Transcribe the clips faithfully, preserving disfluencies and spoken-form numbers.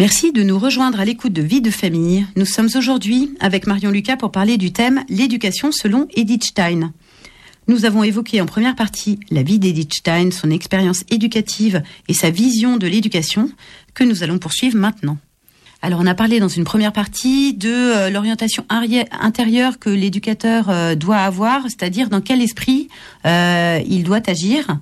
Merci de nous rejoindre à l'écoute de Vie de famille. Nous sommes aujourd'hui avec Marion Lucas pour parler du thème « L'éducation selon Edith Stein ». Nous avons évoqué en première partie la vie d'Edith Stein, son expérience éducative et sa vision de l'éducation que nous allons poursuivre maintenant. Alors on a parlé dans une première partie de euh, l'orientation arri- intérieure que l'éducateur euh, doit avoir, c'est-à-dire dans quel esprit euh, il doit agir.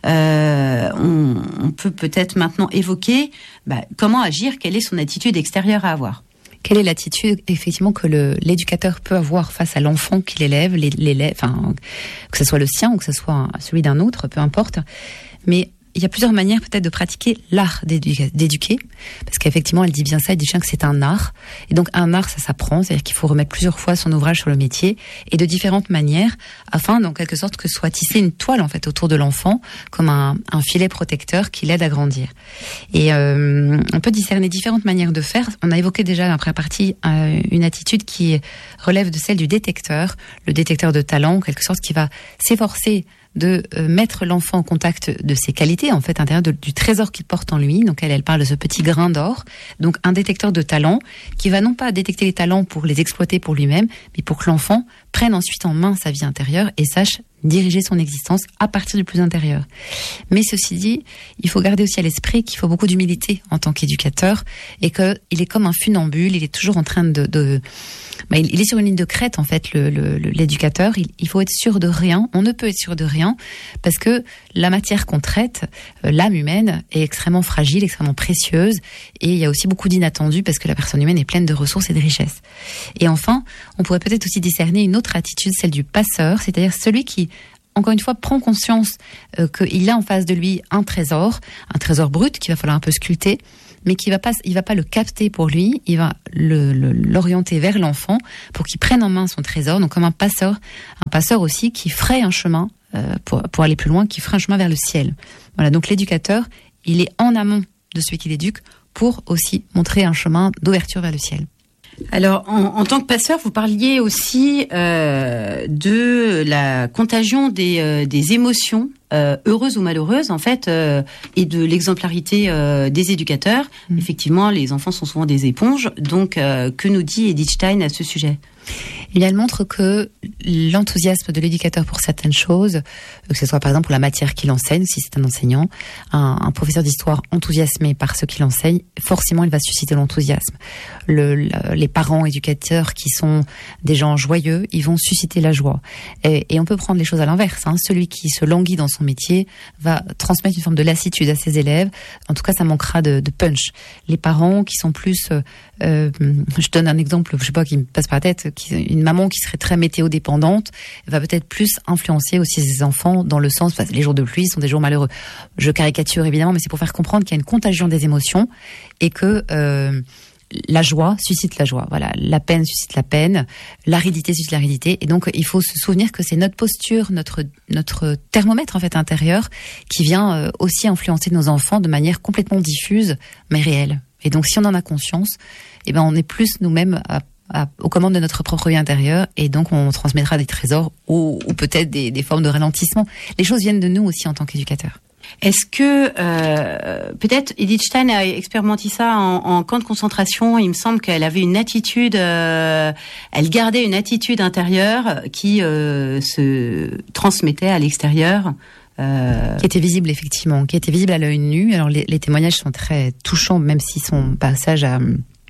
Euh, on, on peut peut-être maintenant évoquer bah, comment agir, quelle est son attitude extérieure à avoir. Quelle est l'attitude effectivement que le, l'éducateur peut avoir face à l'enfant qu'il élève, l'élève, enfin que ce soit le sien ou que ce soit celui d'un autre, peu importe. Mais il y a plusieurs manières peut-être de pratiquer l'art d'éduquer, d'éduquer parce qu'effectivement elle dit bien ça, elle dit bien que c'est un art, et donc un art ça s'apprend, c'est-à-dire qu'il faut remettre plusieurs fois son ouvrage sur le métier et de différentes manières afin en quelque sorte que soit tissée une toile en fait autour de l'enfant comme un, un filet protecteur qui l'aide à grandir. Et euh, on peut discerner différentes manières de faire. On a évoqué déjà dans la première partie euh, une attitude qui relève de celle du détecteur, le détecteur de talent en quelque sorte qui va s'efforcer de euh, mettre l'enfant en contact de ses qualités, en fait, intérieures, de, du trésor qu'il porte en lui. Donc elle, elle parle de ce petit grain d'or. Donc un détecteur de talent qui va non pas détecter les talents pour les exploiter pour lui-même, mais pour que l'enfant prenne ensuite en main sa vie intérieure et sache diriger son existence à partir du plus intérieur. Mais ceci dit, il faut garder aussi à l'esprit qu'il faut beaucoup d'humilité en tant qu'éducateur et qu'il est comme un funambule, il est toujours en train de... de bah, il est sur une ligne de crête en fait, le, le, l'éducateur. Il, il faut être sûr de rien, on ne peut être sûr de rien parce que la matière qu'on traite, euh, l'âme humaine est extrêmement fragile, extrêmement précieuse et il y a aussi beaucoup d'inattendus parce que la personne humaine est pleine de ressources et de richesses. Et enfin, on pourrait peut-être aussi discerner une autre attitude, celle du passeur, c'est-à-dire celui qui encore une fois, prend conscience euh, qu'il a en face de lui un trésor, un trésor brut qu'il va falloir un peu sculpter, mais qu'il va pas, il va pas le capter pour lui, il va le, le, l'orienter vers l'enfant pour qu'il prenne en main son trésor, donc comme un passeur, un passeur aussi qui ferait un chemin euh, pour, pour aller plus loin, qui ferait un chemin vers le ciel. Voilà, donc l'éducateur, il est en amont de celui qui l'éduque pour aussi montrer un chemin d'ouverture vers le ciel. Alors, en, en tant que passeur, vous parliez aussi euh, de la contagion des, euh, des émotions, euh, heureuses ou malheureuses, en fait, euh, et de l'exemplarité euh, des éducateurs. Mmh. Effectivement, les enfants sont souvent des éponges. Donc, euh, que nous dit Edith Stein à ce sujet ? Et elle montre que l'enthousiasme de l'éducateur pour certaines choses, que ce soit par exemple pour la matière qu'il enseigne, si c'est un enseignant, un, un professeur d'histoire enthousiasmé par ce qu'il enseigne, forcément il va susciter l'enthousiasme. Le, le, les parents éducateurs qui sont des gens joyeux, ils vont susciter la joie. Et, et on peut prendre les choses à l'inverse. Hein. Celui qui se languit dans son métier va transmettre une forme de lassitude à ses élèves. En tout cas, ça manquera de, de punch. Les parents qui sont plus... Euh, je donne un exemple, je sais pas, qui me passe par la tête, qui, une maman qui serait très météo-dépendante va peut-être plus influencer aussi ses enfants dans le sens, les jours de pluie sont des jours malheureux. Je caricature évidemment, mais c'est pour faire comprendre qu'il y a une contagion des émotions et que euh, la joie suscite la joie. Voilà, la peine suscite la peine, l'aridité suscite l'aridité, et donc il faut se souvenir que c'est notre posture, notre notre thermomètre en fait intérieur, qui vient euh, aussi influencer nos enfants de manière complètement diffuse, mais réelle. Et donc, si on en a conscience, eh ben, on est plus nous-mêmes à, à, aux commandes de notre propre vie intérieure, et donc on transmettra des trésors ou, ou peut-être des, des formes de ralentissement. Les choses viennent de nous aussi en tant qu'éducateurs. Est-ce que euh, peut-être Edith Stein a expérimenté ça en, en camp de concentration? Il me semble qu'elle avait une attitude, euh, elle gardait une attitude intérieure qui euh, se transmettait à l'extérieur. Euh... Qui était visible effectivement, qui était visible à l'œil nu. Alors les, les témoignages sont très touchants, même si son passage à,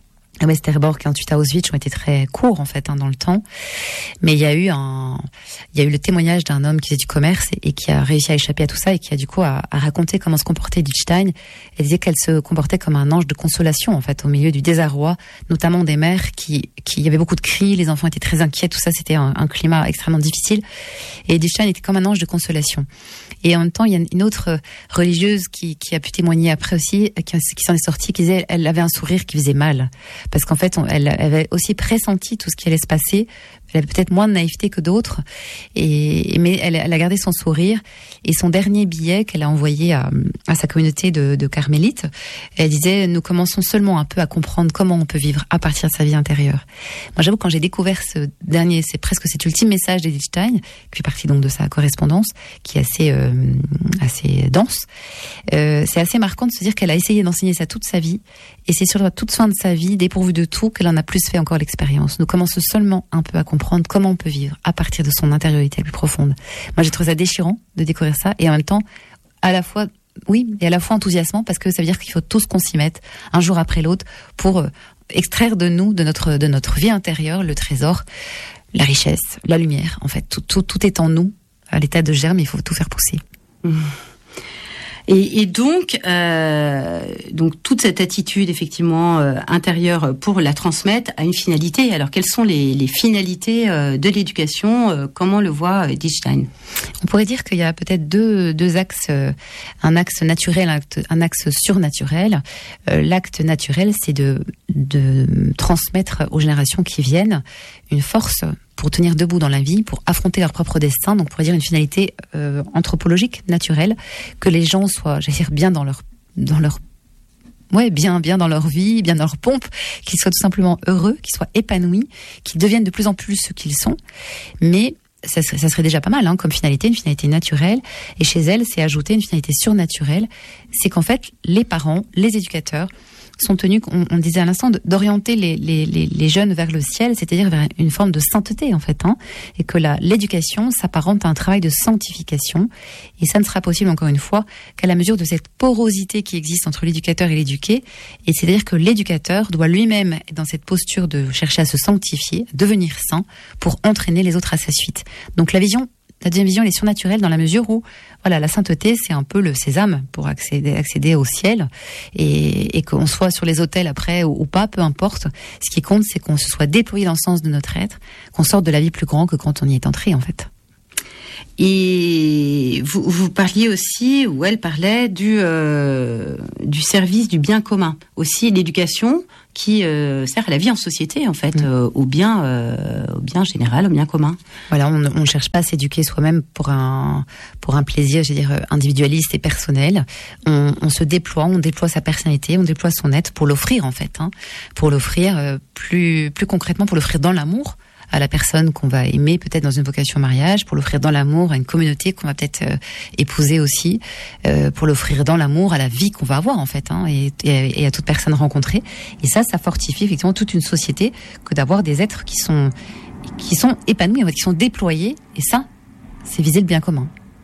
à Westerbork et ensuite à Auschwitz ont été très courts en fait hein, dans le temps. Mais il y a eu un, il y a eu le témoignage d'un homme qui faisait du commerce et, et qui a réussi à échapper à tout ça et qui a du coup à, à raconter comment se comportait Edith Stein. Elle disait qu'elle se comportait comme un ange de consolation en fait au milieu du désarroi, notamment des mères qui, qui il y avait beaucoup de cris, les enfants étaient très inquiets, tout ça c'était un, un climat extrêmement difficile. Et Edith Stein était comme un ange de consolation. Et en même temps, il y a une autre religieuse qui, qui a pu témoigner après aussi, qui, qui s'en est sortie, qui disait elle avait un sourire qui faisait mal. Parce qu'en fait, on, elle, elle avait aussi pressenti tout ce qui allait se passer Elle avait peut-être moins de naïveté que d'autres, et mais elle, elle a gardé son sourire. Et son dernier billet qu'elle a envoyé à, à sa communauté de, de carmélites, elle disait: nous commençons seulement un peu à comprendre comment on peut vivre à partir de sa vie intérieure. Moi, j'avoue, quand j'ai découvert ce dernier, c'est presque cet ultime message d'Edith Stein, qui fait partie donc de sa correspondance, qui est assez euh, assez dense. Euh, c'est assez marquant de se dire qu'elle a essayé d'enseigner ça toute sa vie, et c'est sur la toute fin de sa vie, dépourvue de tout, qu'elle en a plus fait encore l'expérience. Nous commençons seulement un peu à comprendre comprendre comment on peut vivre à partir de son intériorité la plus profonde. Moi, j'ai trouvé ça déchirant de découvrir ça, et en même temps, à la fois, oui, et à la fois enthousiasmant, parce que ça veut dire qu'il faut tous qu'on s'y mette, un jour après l'autre, pour euh, extraire de nous, de notre, de notre vie intérieure, le trésor, la richesse, la lumière. En fait, tout, tout, tout est en nous, à l'état de germe, il faut tout faire pousser. Mmh. Et, et donc, euh, donc toute cette attitude effectivement euh, intérieure pour la transmettre a une finalité. Alors, quelles sont les, les finalités euh, de l'éducation euh, Comment le voit euh, Edith Stein? On pourrait dire qu'il y a peut-être deux, deux axes, euh, un axe naturel, un axe, un axe surnaturel. Euh, l'acte naturel, c'est de, de transmettre aux générations qui viennent une force pour tenir debout dans la vie, pour affronter leur propre destin. Donc, on pourrait dire une finalité euh, anthropologique, naturelle, que les gens soient, j'allais dire, bien dans leur, dans leur, ouais, bien, bien dans leur vie, bien dans leur pompe, qu'ils soient tout simplement heureux, qu'ils soient épanouis, qu'ils deviennent de plus en plus ce qu'ils sont. Mais ça serait, ça serait déjà pas mal, hein, comme finalité, une finalité naturelle. Et chez elle, c'est ajouter une finalité surnaturelle. C'est qu'en fait, les parents, les éducateurs, sont tenus, on, on disait à l'instant, d'orienter les, les, les, les jeunes vers le ciel, c'est-à-dire vers une forme de sainteté, en fait, hein, et que la, l'éducation s'apparente à un travail de sanctification, et ça ne sera possible, encore une fois, qu'à la mesure de cette porosité qui existe entre l'éducateur et l'éduqué, et c'est-à-dire que l'éducateur doit lui-même être dans cette posture de chercher à se sanctifier, devenir saint, pour entraîner les autres à sa suite. Donc la vision, la deuxième vision, elle est surnaturelle dans la mesure où, voilà, la sainteté, c'est un peu le sésame pour accéder, accéder au ciel, et, et qu'on soit sur les autels après ou, ou pas, peu importe. Ce qui compte, c'est qu'on se soit déployé dans le sens de notre être, qu'on sorte de la vie plus grand que quand on y est entré, en fait. Et vous, vous parliez aussi, ou elle parlait, du, euh, du service du bien commun. Aussi l'éducation qui euh, sert à la vie en société, en fait, mmh. euh, au bien, euh, au bien général, au bien commun. Voilà, on ne cherche pas à s'éduquer soi-même pour un, pour un plaisir, je veux dire, individualiste et personnel. On, on se déploie, on déploie sa personnalité, on déploie son être pour l'offrir, en fait, hein, pour l'offrir euh, plus, plus concrètement, pour l'offrir dans l'amour à la personne qu'on va aimer, peut-être dans une vocation mariage, pour l'offrir dans l'amour à une communauté qu'on va peut-être euh, épouser aussi, euh, pour l'offrir dans l'amour à la vie qu'on va avoir, en fait, hein, et, et, et à toute personne rencontrée. Et ça, ça fortifie effectivement toute une société que d'avoir des êtres qui sont, qui sont épanouis, en fait, qui sont déployés. Et ça, c'est viser le bien commun.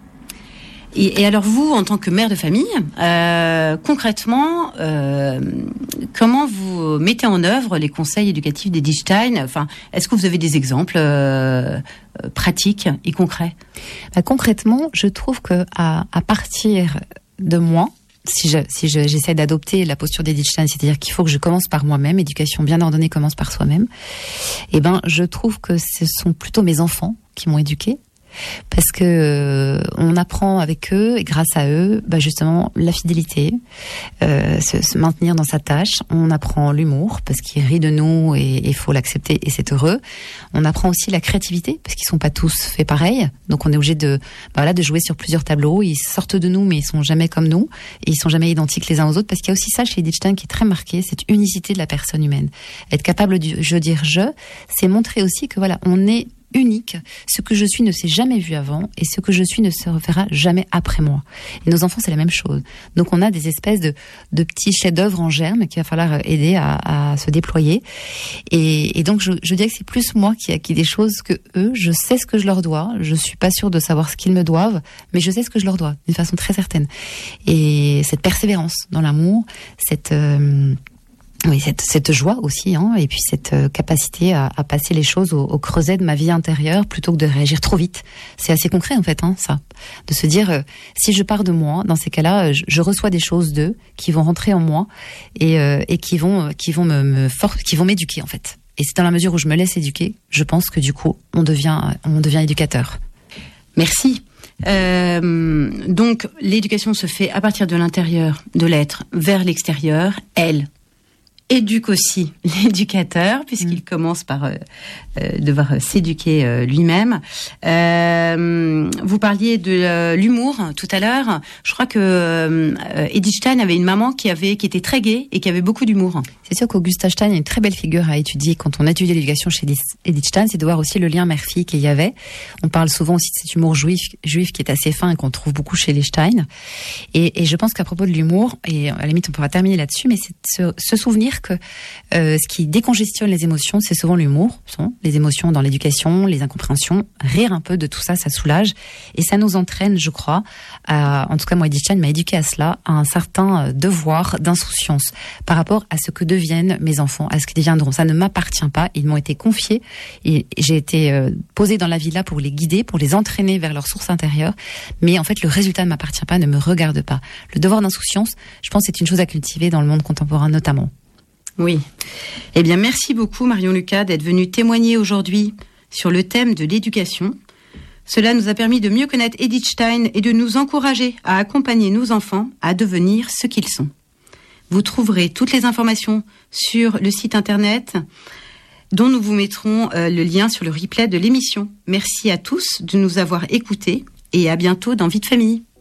Et, et alors vous, en tant que mère de famille, euh, concrètement, euh, comment vous mettez en œuvre les conseils éducatifs d'Edith Stein? Enfin, est-ce que vous avez des exemples euh, pratiques et concrets? Bah, concrètement, je trouve que à, à partir de moi, si je, si je, j'essaie d'adopter la posture d'Edith Stein, c'est-à-dire qu'il faut que je commence par moi-même, éducation bien ordonnée commence par soi-même, eh ben, je trouve que ce sont plutôt mes enfants qui m'ont éduquée. Parce que euh, on apprend avec eux et grâce à eux, bah justement la fidélité, euh, se, se maintenir dans sa tâche. On apprend l'humour parce qu'ils rient de nous et il faut l'accepter et c'est heureux. On apprend aussi la créativité parce qu'ils sont pas tous faits pareil, donc on est obligé de bah voilà de jouer sur plusieurs tableaux. Ils sortent de nous mais ils sont jamais comme nous et ils sont jamais identiques les uns aux autres parce qu'il y a aussi ça chez Edith Stein qui est très marqué, cette unicité de la personne humaine. Être capable de je dire je, c'est montrer aussi que voilà on est unique. Ce que je suis ne s'est jamais vu avant et ce que je suis ne se reverra jamais après moi. Et nos enfants, c'est la même chose. Donc, on a des espèces de, de petits chefs-d'œuvre en germe qu'il va falloir aider à, à se déployer. Et, et donc, je, je dirais que c'est plus moi qui ai acquis des choses que eux. Je sais ce que je leur dois. Je suis pas sûre de savoir ce qu'ils me doivent, mais je sais ce que je leur dois d'une façon très certaine. Et cette persévérance dans l'amour, cette... Euh, Oui, cette, cette joie aussi, hein, et puis cette euh, capacité à, à passer les choses au, au creuset de ma vie intérieure plutôt que de réagir trop vite. C'est assez concret en fait, hein, ça, de se dire euh, si je pars de moi, dans ces cas-là, euh, je, je reçois des choses d'eux qui vont rentrer en moi et, euh, et qui vont, qui vont me, me for- qui vont m'éduquer en fait. Et c'est dans la mesure où je me laisse éduquer, je pense que du coup, on devient, on devient éducateur. Merci. Euh, donc, l'éducation se fait à partir de l'intérieur de l'être vers l'extérieur, elle. éduque aussi l'éducateur, puisqu'il mmh. commence par euh, euh, devoir s'éduquer euh, lui-même. Euh, vous parliez de euh, l'humour tout à l'heure. Je crois que euh, Edith Stein avait une maman qui avait qui était très gaie et qui avait beaucoup d'humour. C'est sûr qu'Augusta Stein est une très belle figure à étudier quand on étudie l'éducation chez Edith Stein, c'est de voir aussi le lien mère-fille qu'il y avait. On parle souvent aussi de cet humour juif, juif qui est assez fin et qu'on trouve beaucoup chez les Stein. Et, et je pense qu'à propos de l'humour, et à la limite on pourra terminer là-dessus, mais c'est se, se souvenir que euh, ce qui décongestionne les émotions, c'est souvent l'humour, sont les émotions dans l'éducation, les incompréhensions. Rire un peu de tout ça, ça soulage et ça nous entraîne, je crois, à, en tout cas moi Edith Stein m'a éduqué à cela, à un certain devoir d'insouciance par rapport à ce que deviennent mes enfants, à ce qu'ils deviendront. Ça ne m'appartient pas, ils m'ont été confiés et j'ai été euh, posée dans la vie là pour les guider, pour les entraîner vers leur source intérieure, mais en fait le résultat ne m'appartient pas, ne me regarde pas. Le devoir d'insouciance, je pense, c'est une chose à cultiver dans le monde contemporain notamment. Oui. Eh bien, merci beaucoup Marion Lucas d'être venue témoigner aujourd'hui sur le thème de l'éducation. Cela nous a permis de mieux connaître Edith Stein et de nous encourager à accompagner nos enfants à devenir ce qu'ils sont. Vous trouverez toutes les informations sur le site internet dont nous vous mettrons euh, le lien sur le replay de l'émission. Merci à tous de nous avoir écoutés et à bientôt dans Vie de famille.